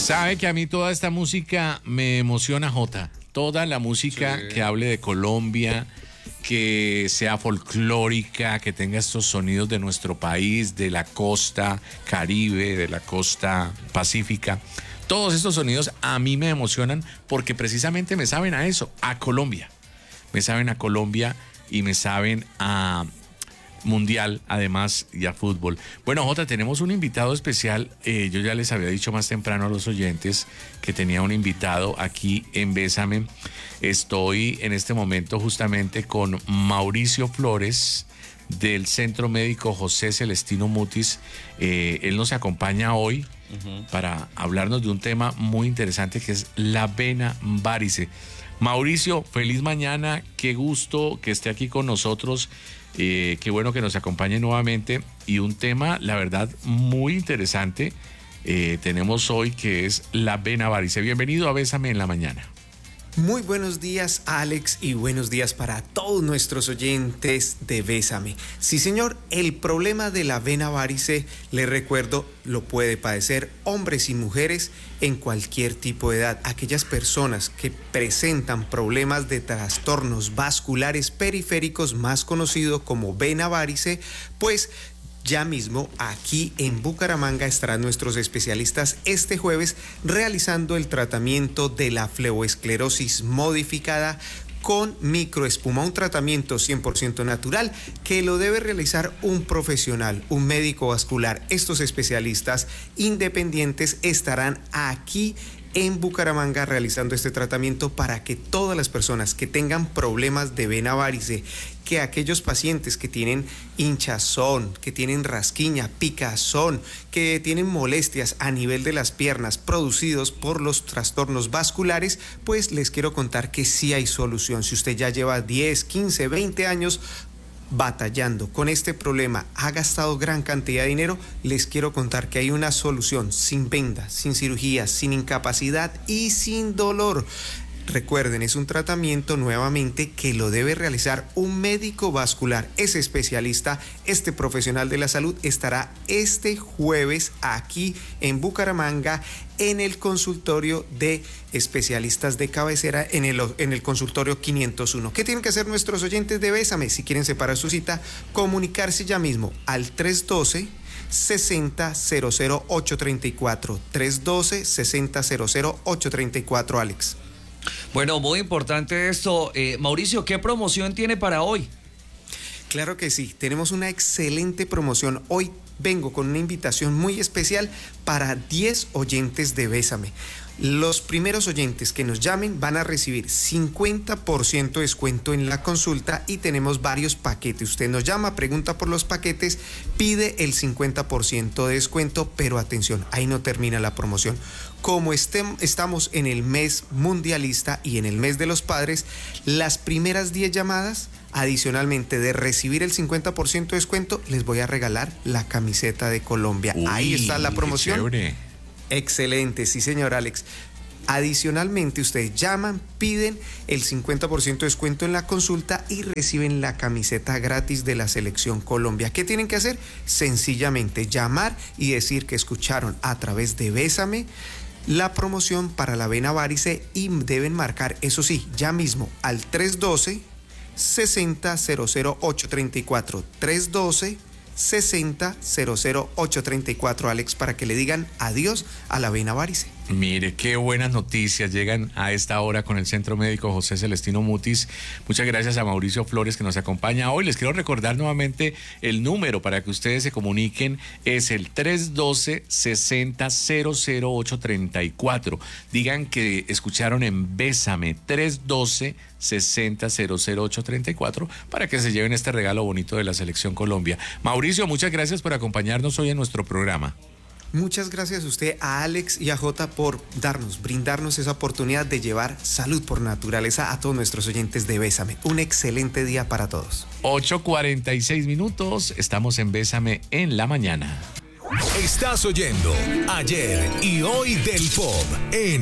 Sabe que a mí toda esta música me emociona, Jota. Toda la música que hable de Colombia, que sea folclórica, que tenga estos sonidos de nuestro país, de la costa Caribe, de la costa Pacífica. Todos estos sonidos a mí me emocionan porque precisamente me saben a eso, a Colombia. Me saben a Colombia y me saben a mundial, además, y a fútbol. Bueno, Jota, tenemos un invitado especial. Yo ya les había dicho más temprano a los oyentes que tenía un invitado aquí en Bésame. Estoy en este momento justamente con Mauricio Flores del Centro Médico José Celestino Mutis. Él nos acompaña hoy para hablarnos de un tema muy interesante que es la vena varice. Mauricio, feliz mañana, qué gusto que esté aquí con nosotros. Qué bueno que nos acompañe nuevamente y un tema, la verdad, muy interesante tenemos hoy, que es la vena varice. Bienvenido a Bésame en la Mañana. Muy buenos días, Alex, y buenos días para todos nuestros oyentes de Bésame. Sí, señor, el problema de la vena varice, le recuerdo, lo puede padecer hombres y mujeres en cualquier tipo de edad. Aquellas personas que presentan problemas de trastornos vasculares periféricos, más conocido como vena varice, pues ya mismo aquí en Bucaramanga estarán nuestros especialistas este jueves realizando el tratamiento de la fleboesclerosis modificada con microespuma, un tratamiento 100% natural que lo debe realizar un profesional, un médico vascular. Estos especialistas independientes estarán aquí en Bucaramanga realizando este tratamiento para que todas las personas que tengan problemas de vena varice, que aquellos pacientes que tienen hinchazón, que tienen rasquiña, picazón, que tienen molestias a nivel de las piernas producidos por los trastornos vasculares, pues les quiero contar que sí hay solución. Si usted ya lleva 10, 15, 20 años batallando con este problema, ha gastado gran cantidad de dinero, les quiero contar que hay una solución sin venda, sin cirugía, sin incapacidad y sin dolor. Recuerden, es un tratamiento nuevamente que lo debe realizar un médico vascular. Ese especialista, este profesional de la salud, estará este jueves aquí en Bucaramanga en el consultorio de especialistas de cabecera en el consultorio 501. ¿Qué tienen que hacer nuestros oyentes de Bésame? Si quieren separar su cita, comunicarse ya mismo al 312-6000-834. 312-6000-834, Alex. Bueno, muy importante esto. Mauricio, ¿qué promoción tiene para hoy? Claro que sí, tenemos una excelente promoción. Hoy vengo con una invitación muy especial para 10 oyentes de Bésame. Los primeros oyentes que nos llamen van a recibir 50% descuento en la consulta y tenemos varios paquetes. Usted nos llama, pregunta por los paquetes, pide el 50% de descuento, pero atención, ahí no termina la promoción. Como estamos en el mes mundialista y en el mes de los padres, las primeras 10 llamadas, adicionalmente de recibir el 50% de descuento, les voy a regalar la camiseta de Colombia. Uy, ahí está la promoción. Qué chévere. Excelente, sí, señor Alex. Adicionalmente, ustedes llaman, piden el 50% de descuento en la consulta y reciben la camiseta gratis de la Selección Colombia. ¿Qué tienen que hacer? Sencillamente llamar y decir que escucharon a través de Bésame la promoción para la vena varice y deben marcar, eso sí, ya mismo al 312-6000-834. 312-6000-834, Alex, para que le digan adiós a la vena varice. Mire, qué buenas noticias llegan a esta hora con el Centro Médico José Celestino Mutis. Muchas gracias a Mauricio Flores que nos acompaña hoy. Les quiero recordar nuevamente el número para que ustedes se comuniquen. Es el 312-6000-834. Digan que escucharon en Bésame, 312-6000-834, para que se lleven este regalo bonito de la Selección Colombia. Mauricio, muchas gracias por acompañarnos hoy en nuestro programa. Muchas gracias a usted, a Alex y a Jota por brindarnos esa oportunidad de llevar salud por naturaleza a todos nuestros oyentes de Bésame. Un excelente día para todos. 8:46 minutos, estamos en Bésame en la Mañana. Estás oyendo Ayer y Hoy del Pop en